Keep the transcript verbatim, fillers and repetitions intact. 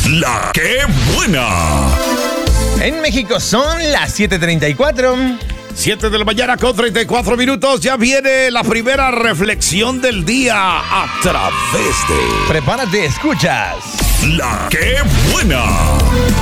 La que buena. En México son las siete treinta y cuatro. siete de la mañana con treinta y cuatro minutos. Ya viene la primera reflexión del día a través de Prepárate, escuchas La que buena.